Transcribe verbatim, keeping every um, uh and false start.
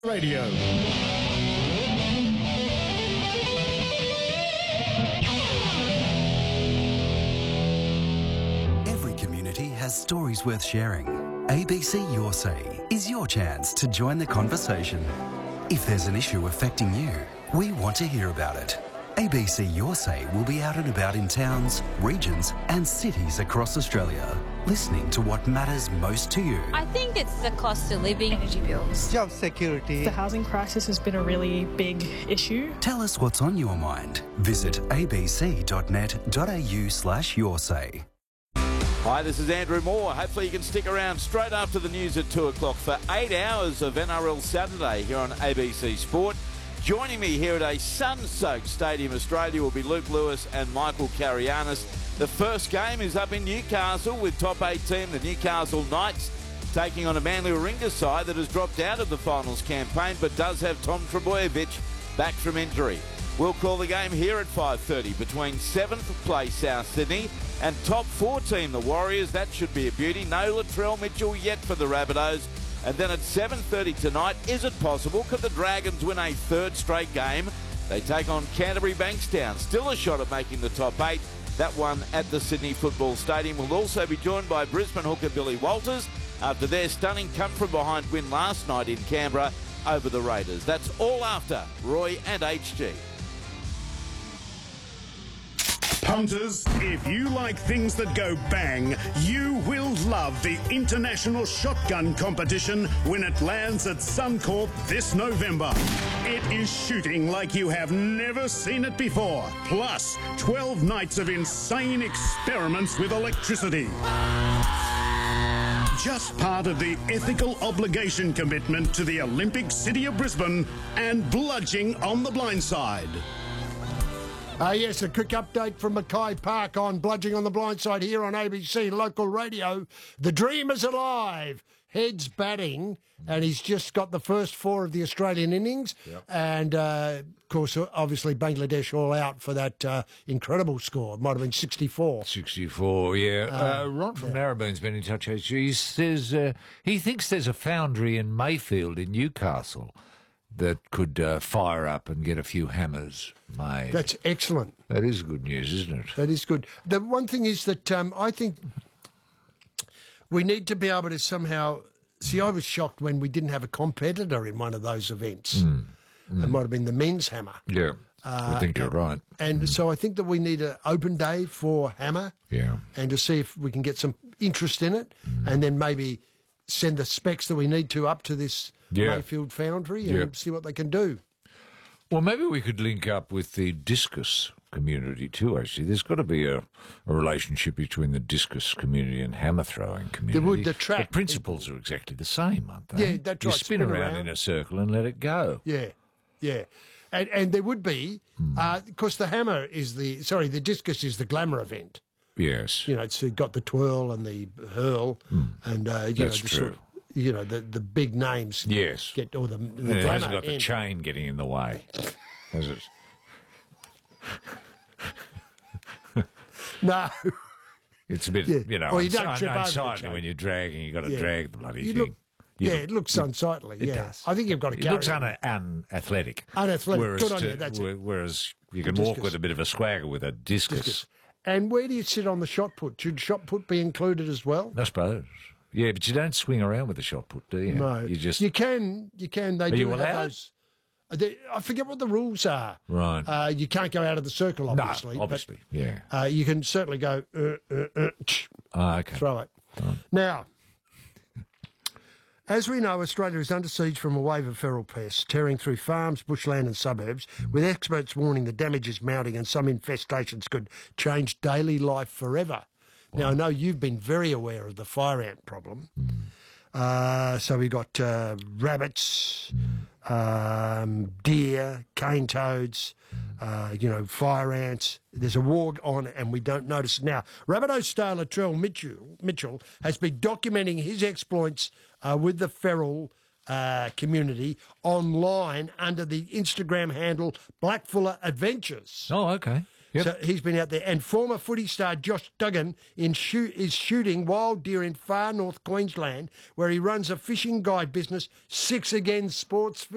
Radio. Every community has stories worth sharing. A B C Your Say is your chance to join the conversation. If there's an issue affecting you, we want to hear about it. A B C Your Say will be out and about in towns, regions and cities across Australia, listening to what matters most to you. I think it's the cost of living, energy bills, job security. The housing crisis has been a really big issue. Tell us what's on your mind. Visit abc.net.au slash your say. Hi, this is Andrew Moore. Hopefully you can stick around straight after the news at two o'clock for eight hours of N R L Saturday here on A B C Sport. Joining me here at a sun-soaked Stadium Australia will be Luke Lewis and Michael Carianis. The first game is up in Newcastle with top eight team, the Newcastle Knights, taking on a Manly Warringah side that has dropped out of the finals campaign but does have Tom Trbojevic back from injury. We'll call the game here at five thirty between seventh place South Sydney and top four team, the Warriors. That should be a beauty. No Latrell Mitchell yet for the Rabbitohs. And then at seven thirty tonight, is it possible? Could the Dragons win a third straight game? They take on Canterbury Bankstown. Still a shot at making the top eight. That one at the Sydney Football Stadium. We'll also be joined by Brisbane hooker Billy Walters after their stunning come-from-behind win last night in Canberra over the Raiders. That's all after Roy and H G. Punters, if you like things that go bang, you will love the International Shotgun Competition when it lands at Suncorp this November. It is shooting like you have never seen it before, plus twelve nights of insane experiments with electricity. Just part of the ethical obligation commitment to the Olympic City of Brisbane and bludging on the blind side. Uh, yes, a quick update from Mackay Park on Bludging on the Blindside here on A B C Local Radio. The dream is alive. Heads batting, and he's just got the first four of the Australian innings. Yep. And, uh, of course, obviously Bangladesh all out for that uh, incredible score. It might have been sixty-four. sixty-four, yeah. Uh, uh, Ron from yeah. Narrabeen's been in touch. He says uh, he thinks there's a foundry in Mayfield in Newcastle that could uh, fire up and get a few hammers made. That's excellent. That is good news, isn't it? That is good. The one thing is that um, I think we need to be able to somehow... See, I was shocked when we didn't have a competitor in one of those events. Mm. Mm. It might have been the men's hammer. Yeah, uh, I think you're and, right. And mm. so I think that we need an open day for hammer. Yeah. And to see if we can get some interest in it mm. and then maybe send the specs that we need to up to this... Yeah. Mayfield Foundry and yep. see what they can do. Well, maybe we could link up with the discus community too, actually. There's got to be a, a relationship between the discus community and hammer throwing community. There would, the, track, the principles are exactly the same, aren't they? Yeah, that's you right. spin, spin around, around in a circle and let it go. Yeah, yeah. And and there would be, because mm. uh, the hammer is the, sorry, the discus is the glamour event. Yes. You know, it's got the twirl and the hurl mm. and, uh, you that's know, the true. sort of, you know, the, the big names. Yes. Get all the, the it hasn't got in. the chain getting in the way, has it? No. It's a bit, yeah. you know, well, you don't unsightly, trip over unsightly when you're dragging. You've got to yeah. drag the bloody you thing. Look, you yeah, look, it looks unsightly. It yeah. does. I think you've got to It carry looks it. un- unathletic. Unathletic. Whereas Good on to, you, that's it. Whereas you can Discus. walk with a bit of a swagger with a discus. discus. And where do you sit on the shot put? Should shot put be included as well? I suppose. Yeah, but you don't swing around with the shot put, do you? No. You just... You can. You can. They are do you have allowed? those. They, I forget what the rules are. Right. Uh, you can't go out of the circle, obviously. No, obviously, but, yeah. Uh, you can certainly go, uh, uh, uh, oh, okay. throw it. Right. Now, as we know, Australia is under siege from a wave of feral pests, tearing through farms, bushland and suburbs, with experts warning the damage is mounting and some infestations could change daily life forever. Wow. Now, I know you've been very aware of the fire ant problem. Mm. Uh, so we've got uh, rabbits, um, deer, cane toads, uh, you know, fire ants. There's a war on and we don't notice it now. Rabbitoh star Latrell Mitchell, Mitchell has been documenting his exploits uh, with the feral uh, community online under the Instagram handle Blackfuller Adventures. Oh, okay. Yep. So he's been out there. And former footy star Josh Duggan in shoot, is shooting wild deer in far north Queensland, where he runs a fishing guide business, Six Again Sports.